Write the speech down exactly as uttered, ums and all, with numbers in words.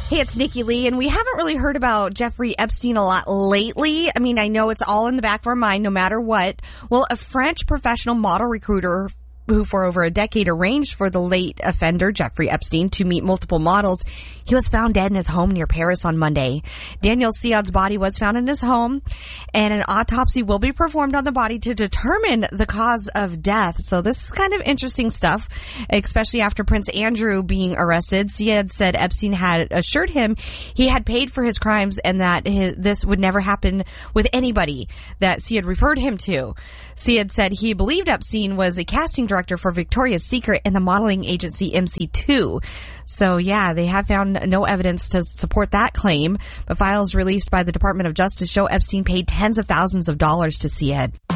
Hey, it's Nikki Lee, and we haven't really heard about Jeffrey Epstein a lot lately. I mean, I know it's all in the back of our mind no matter what. Well, a French professional model recruiter who for over a decade arranged for the late offender, Jeffrey Epstein, to meet multiple models, he was found dead in his home near Paris on Monday. Daniel Siad's body was found in his home, and an autopsy will be performed on the body to determine the cause of death. So this is kind of interesting stuff, especially after Prince Andrew being arrested. Siad said Epstein had assured him he had paid for his crimes and that his, this would never happen with anybody that Siad referred him to. Siad said he believed Epstein was a casting director for Victoria's Secret and the modeling agency M C two. So yeah, they have found no evidence to support that claim, but files released by the Department of Justice show Epstein paid tens of thousands of dollars to Siad.